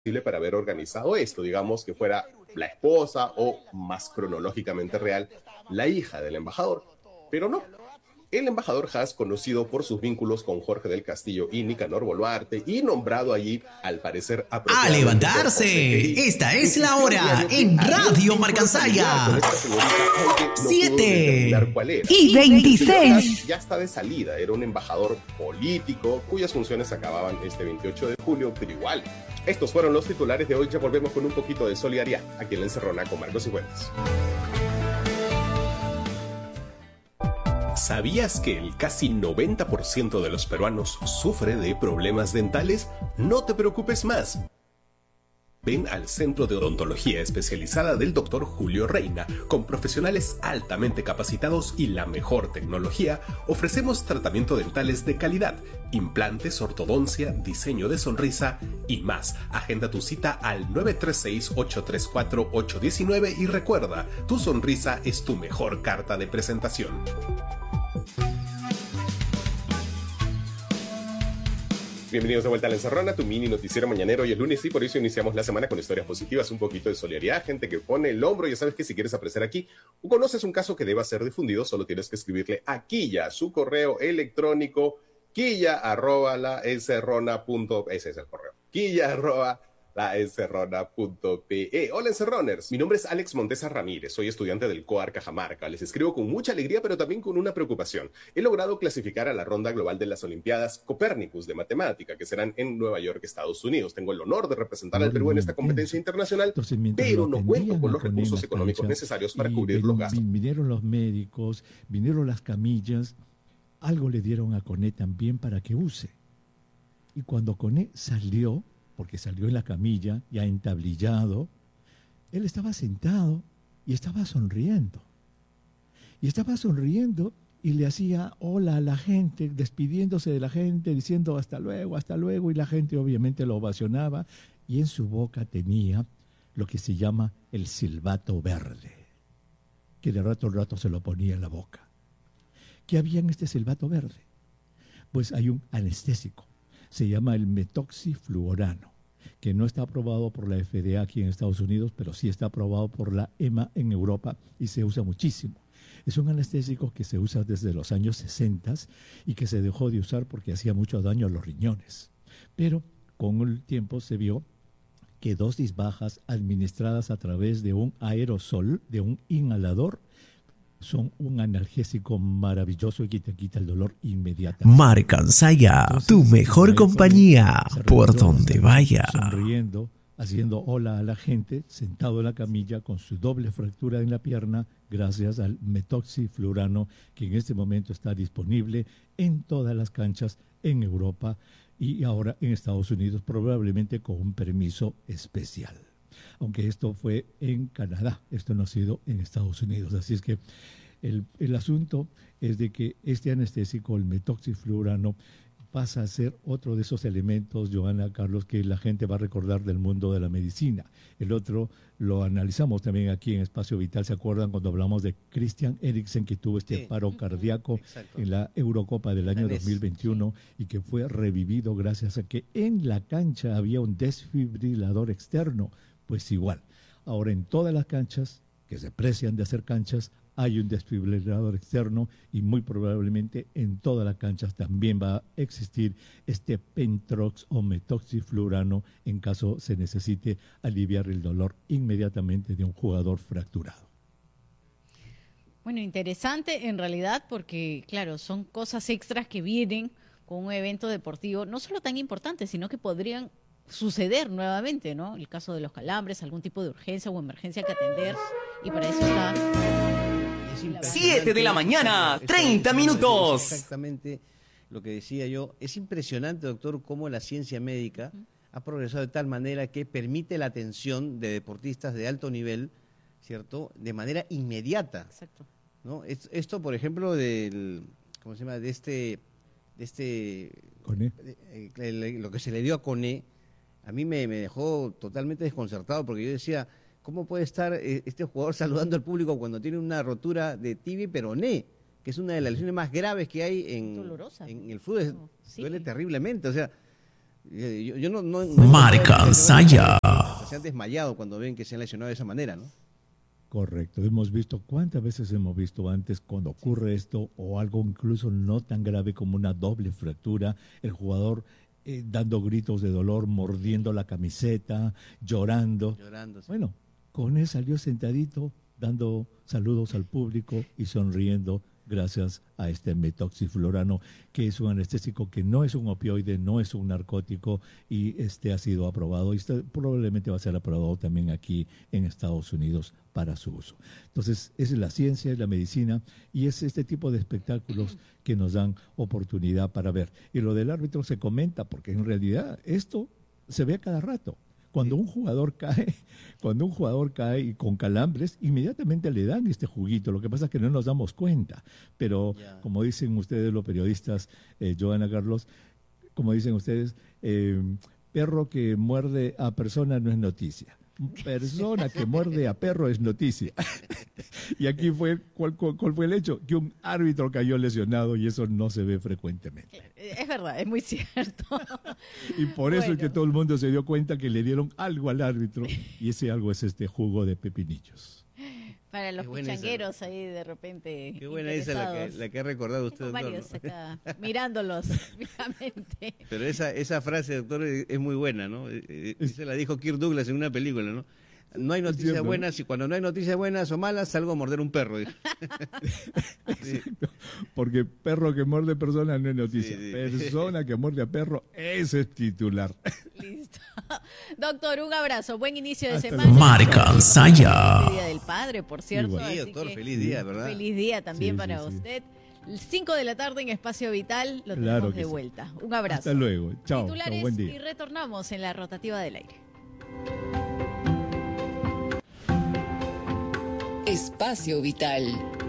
para haber organizado esto, digamos que fuera la esposa o, más cronológicamente real, la hija del embajador. Pero no. El embajador Haas, conocido por sus vínculos con Jorge del Castillo y Nicanor Boluarte, y nombrado allí, al parecer, ¡A apropiadamente por José levantarse! Geri, Esta es la insistió al hora diario que en había un Radio vínculo familiar con Marcansaya. esta señorita, aunque no pudo 7 determinar cuál era. y El señor 26. Haas ya está de salida, era un embajador político cuyas funciones acababan este 28 de julio, pero igual. Estos fueron los titulares de hoy. Ya volvemos con un poquito de solidaridad aquí en La Encerrona con Marcos Cifuentes. ¿Sabías que el casi 90% de los peruanos sufre de problemas dentales? No te preocupes más. Ven al Centro de Odontología Especializada del Dr. Julio Reina. Con profesionales altamente capacitados y la mejor tecnología, ofrecemos tratamientos dentales de calidad, implantes, ortodoncia, diseño de sonrisa y más. Agenda tu cita al 936-834-819 y recuerda, tu sonrisa es tu mejor carta de presentación. Bienvenidos de vuelta a La Encerrona, tu mini noticiero mañanero. Hoy es lunes y por eso iniciamos la semana con historias positivas, un poquito de solidaridad, gente que pone el hombro. Ya sabes que si quieres aparecer aquí o conoces un caso que deba ser difundido, solo tienes que escribirle a Quilla, su correo electrónico, quilla@laencerrona.pe. Ese es el correo, quilla@laencerrona.pe. Hola Encerroners, mi nombre es Alex Montesa Ramírez, soy estudiante del COAR Cajamarca. Les escribo con mucha alegría, pero también con una preocupación. He logrado clasificar a la ronda global de las Olimpiadas Copérnicus de Matemática, que serán en Nueva York, Estados Unidos. Tengo el honor de representar al Perú en esta competencia internacional, Entonces, pero no cuento con los a Coné en recursos las económicos canchas, necesarios para y cubrir los gastos. Vinieron los médicos, vinieron las camillas, algo le dieron a Coné también para que use. Y cuando Coné salió, porque salió en la camilla, ya entablillado, él estaba sentado y estaba sonriendo. Y estaba sonriendo y le hacía hola a la gente, despidiéndose de la gente, diciendo hasta luego, y la gente obviamente lo ovacionaba, y en su boca tenía lo que se llama el silbato verde, que de rato en rato se lo ponía en la boca. ¿Qué había en este silbato verde? Pues hay un anestésico, se llama el metoxifluorano, que no está aprobado por la FDA aquí en Estados Unidos, pero sí está aprobado por la EMA en Europa y se usa muchísimo. Es un anestésico que se usa desde los años 60 y que se dejó de usar porque hacía mucho daño a los riñones. Pero con el tiempo se vio que dosis bajas administradas a través de un aerosol, de un inhalador, son un analgésico maravilloso y que te quita el dolor inmediatamente. Marcansaya, tu mejor compañía por donde vaya. Sonriendo, haciendo hola a la gente, sentado en la camilla con su doble fractura en la pierna, gracias al metoxifluorano, que en este momento está disponible en todas las canchas en Europa y ahora en Estados Unidos, probablemente con un permiso especial. Aunque esto fue en Canadá, esto no ha sido en Estados Unidos. Así es que el asunto es de que este anestésico, el metoxifluorano, pasa a ser otro de esos elementos, Joana, Carlos, que la gente va a recordar del mundo de la medicina. El otro lo analizamos también aquí en Espacio Vital. ¿Se acuerdan cuando hablamos de Christian Eriksen, que tuvo este paro cardíaco en la Eurocopa del año 2021 y que fue revivido gracias a que en la cancha había un desfibrilador externo? Pues igual, ahora en todas las canchas que se precian de hacer canchas hay un desfibrilador externo y muy probablemente en todas las canchas también va a existir este Pentrox o metoxifluorano en caso se necesite aliviar el dolor inmediatamente de un jugador fracturado. Bueno, interesante en realidad porque, claro, son cosas extras que vienen con un evento deportivo, no solo tan importante, sino que podrían suceder nuevamente, ¿no? El caso de los calambres, algún tipo de urgencia o emergencia que atender, y para eso está... 7 de la mañana, 30 minutos. Exactamente lo que decía yo. Es impresionante, doctor, cómo la ciencia médica ha progresado de tal manera que permite la atención de deportistas de alto nivel, ¿cierto?, de manera inmediata. Exacto. ¿No? Esto, por ejemplo, ¿cómo se llama? Coné. Lo que se le dio a Coné, a mí me dejó totalmente desconcertado, porque yo decía, ¿cómo puede estar este jugador saludando al público cuando tiene una rotura de tibia y peroné, que es una de las lesiones más graves que hay en el fútbol? Sí. Duele terriblemente. O sea, Yo no Marca Saya. Se han desmayado cuando ven que se han lesionado de esa manera, ¿no? Correcto, ¿cuántas veces hemos visto antes cuando ocurre esto o algo incluso no tan grave como una doble fractura, el jugador dando gritos de dolor, mordiendo la camiseta, llorando? Llorando, sí. Bueno, con él salió sentadito, dando saludos al público y sonriendo gracias a este metoxiflurano, que es un anestésico que no es un opioide, no es un narcótico, y ha sido aprobado y probablemente va a ser aprobado también aquí en Estados Unidos para su uso. Entonces, es la ciencia, es la medicina y es este tipo de espectáculos que nos dan oportunidad para ver. Y lo del árbitro se comenta porque en realidad esto se ve a cada rato. Cuando un jugador cae y con calambres, inmediatamente le dan este juguito. Lo que pasa es que no nos damos cuenta. Pero, como dicen ustedes los periodistas, Joana, Carlos, como dicen ustedes, perro que muerde a persona no es noticia. Persona que muerde a perro es noticia. Y aquí ¿cuál fue el hecho? Que un árbitro cayó lesionado y eso no se ve frecuentemente. Es verdad, es muy cierto. Y por eso es que todo el mundo se dio cuenta que le dieron algo al árbitro y ese algo es este jugo de pepinillos. Para los pichangueros ahí de repente. Qué buena esa la que ha recordado usted, doctor. Varios acá, mirándolos fijamente. Pero esa frase, doctor, es muy buena, ¿no? Se la dijo Kirk Douglas en una película, ¿no? No hay noticias buenas y cuando no hay noticias buenas o malas salgo a morder un perro. Exacto, porque perro que muerde persona no es noticia. Sí. Persona que muerde a perro, ese es titular. Listo. Doctor, un abrazo, buen inicio de semana. Marca Saya. Día del Padre, por cierto. Sí, doctor, feliz día, ¿verdad? Feliz día también para usted. 5 de la tarde en Espacio Vital, lo tenemos de vuelta. Un abrazo. Hasta luego. Chao. Titulares, buen día. Y retornamos en la rotativa del aire. Espacio Vital.